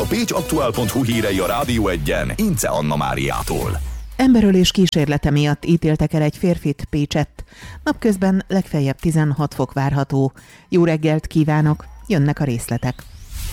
A pécsaktuál.hu hírei a Rádió 1-en Ince Anna Máriától. Emberölés kísérlete miatt ítéltek el egy férfit Pécsett. Napközben legfeljebb 16 fok várható. Jó reggelt kívánok, jönnek a részletek.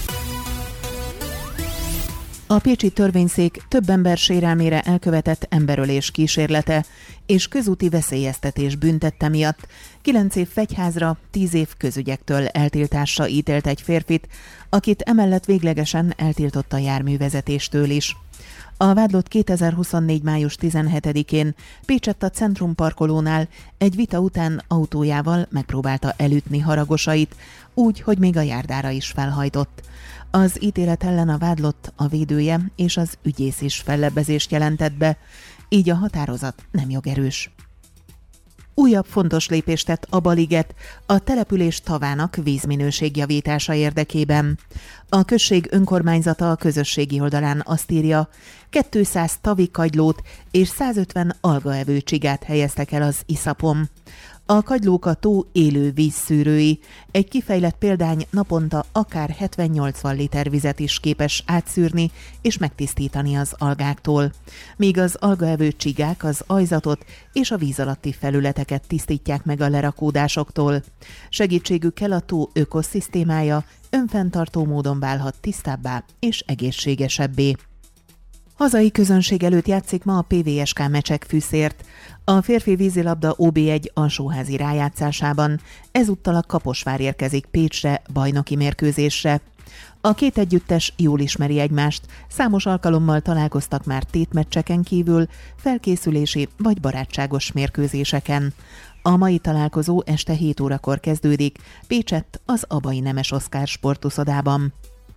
A pécsi törvényszék több ember sérelmére elkövetett emberölés kísérlete és közúti veszélyeztetés büntette miatt 9 év fegyházra, 10 év közügyektől eltiltásra ítélt egy férfit, akit emellett véglegesen eltiltott a járművezetéstől is. A vádlott 2024. május 17-én Pécsett a Centrum parkolónál egy vita után autójával megpróbálta elütni haragosait, úgy, hogy még a járdára is felhajtott. Az ítélet ellen a vádlott, a védője és az ügyész is fellebbezést jelentett be, így a határozat nem jogerős. Újabb fontos lépést tett a Baliget a település tavának vízminőségjavítása érdekében. A község önkormányzata a közösségi oldalán azt írja, 200 tavi kagylót és 150 algaevő csigát helyeztek el az iszapon. A kagylók a tó élő vízszűrői. Egy kifejlett példány naponta akár 70-80 liter vizet is képes átszűrni és megtisztítani az algáktól. Míg az algaevő csigák az ajzatot és a víz alatti felületeket tisztítják meg a lerakódásoktól. Segítségükkel a tó ökoszisztémája önfenntartó módon válhat tisztábbá és egészségesebbé. Hazai közönség előtt játszik ma a PVSK Mecsek Fűszért. A férfi vízilabda OB1 alsóházi rájátszásában ezúttal a Kaposvár érkezik Pécsre bajnoki mérkőzésre. A két együttes jól ismeri egymást, számos alkalommal találkoztak már tétmeccseken kívül, felkészülési vagy barátságos mérkőzéseken. A mai találkozó este 7 órakor kezdődik, Pécsett az Abai Nemes Oszkár sportuszodában.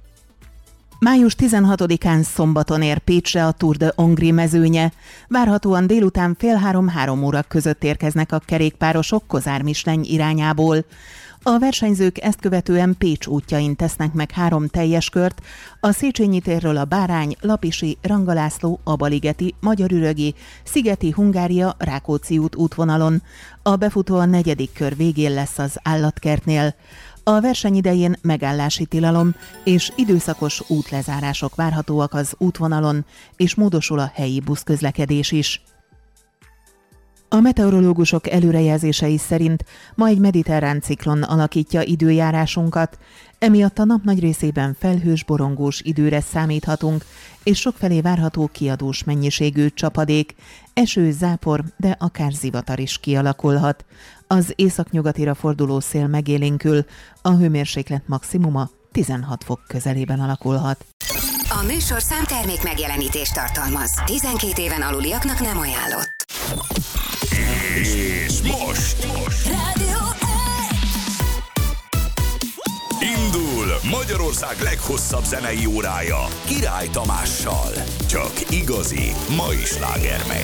Május 16-án szombaton ér Pécsre a Tour de Hongrie mezőnye. Várhatóan délután 2:30–3 óra között érkeznek a kerékpárosok Kozár-Misleny irányából. A versenyzők ezt követően Pécs útjain tesznek meg 3 teljes kört, a Széchenyi térről a Bárány, Lapisi, Rangalászló, Abaligeti, Magyarürögi, Szigeti, Hungária, Rákóczi út útvonalon. A befutó a 4. kör végén lesz az Állatkertnél. A verseny idején megállási tilalom és időszakos útlezárások várhatóak az útvonalon, és módosul a helyi buszközlekedés is. A meteorológusok előrejelzései szerint ma egy mediterrán ciklon alakítja időjárásunkat, emiatt a nap nagy részében felhős, borongós időre számíthatunk, és sokfelé várható kiadós mennyiségű csapadék, eső, zápor, de akár zivatar is kialakulhat. Az északnyugatira forduló szél megélénkül, a hőmérséklet maximuma 16 fok közelében alakulhat. A műsorszám termék megjelenítést tartalmaz. 12 éven aluliaknak nem ajánlott. És most Rádió indul Magyarország leghosszabb zenei órája Király Tamással. Csak igazi mai slágermegy.